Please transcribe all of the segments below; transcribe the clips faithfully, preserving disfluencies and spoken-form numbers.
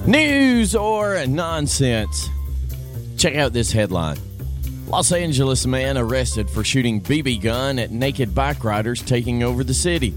News or nonsense? Check out this headline. Los Angeles man arrested for shooting B B gun at naked bike riders taking over the city.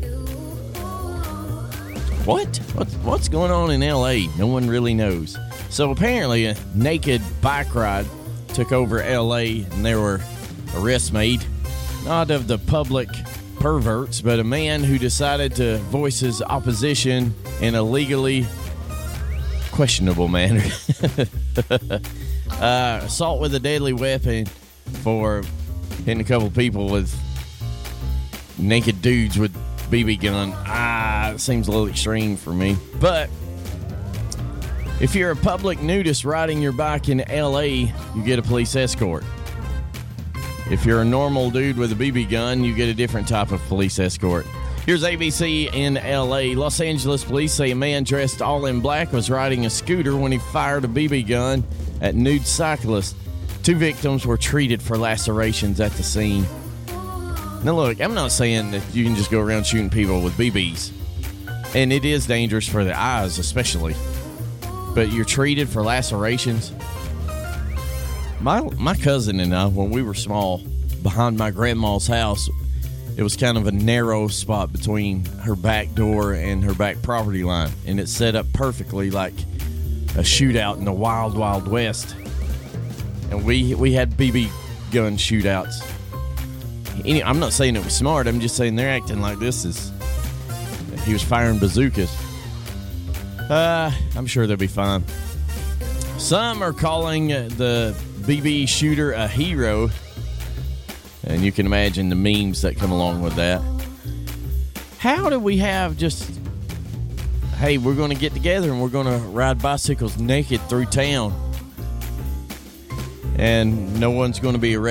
What? What's, what's going on in L A? No one really knows. So apparently a naked bike ride took over L A and there were arrests made. Not of the public perverts, but a man who decided to voice his opposition in a legally questionable manner. uh, assault with a deadly weapon for hitting a couple people with naked dudes with B B gun. Ah, it seems a little extreme for me. But if you're a public nudist riding your bike in L A, you get a police escort. If you're a normal dude with a B B gun, you get a different type of police escort. Here's A B C in L A. Los Angeles police say a man dressed all in black was riding a scooter when he fired a B B gun at nude cyclists. Two victims were treated for lacerations at the scene. Now look, I'm not saying that you can just go around shooting people with B Bs. And it is dangerous for the eyes especially. But you're treated for lacerations. My my cousin and I, when we were small, behind my grandma's house, it was kind of a narrow spot between her back door and her back property line. And it's set up perfectly like a shootout in the wild, wild west. And we we had B B gun shootouts. Any, I'm not saying it was smart. I'm just saying they're acting like this is... He was firing bazookas. Uh, I'm sure they'll be fine. Some are calling the B B shooter a hero. And you can imagine the memes that come along with that. How do we have just... Hey, we're going to get together and we're going to ride bicycles naked through town. And no one's going to be arrested.